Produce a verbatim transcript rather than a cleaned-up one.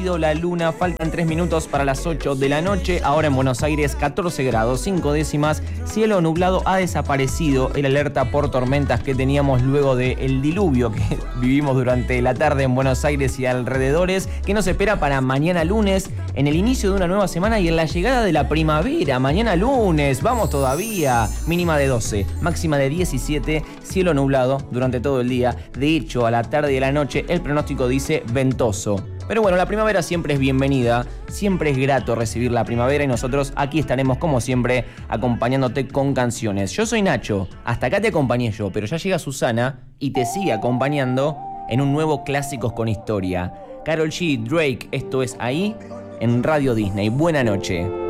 salido la luna, faltan tres minutos para las ocho de la noche. Ahora en Buenos Aires catorce grados, cinco décimas, cielo nublado. Ha desaparecido el alerta por tormentas que teníamos luego del diluvio que vivimos durante la tarde en Buenos Aires y alrededores, que nos espera para mañana lunes, en el inicio de una nueva semana y en la llegada de la primavera. Mañana lunes, vamos todavía. Mínima de doce, máxima de diecisiete, cielo nublado durante todo el día. De hecho, a la tarde y a la noche el pronóstico dice ventoso. Pero bueno, la primavera siempre es bienvenida, siempre es grato recibir la primavera y nosotros aquí estaremos como siempre acompañándote con canciones. Yo soy Nacho, hasta acá te acompañé yo, pero ya llega Susana y te sigue acompañando en un nuevo Clásicos con Historia. Karol G, Drake, esto es Ahí en Radio Disney. Buena noche.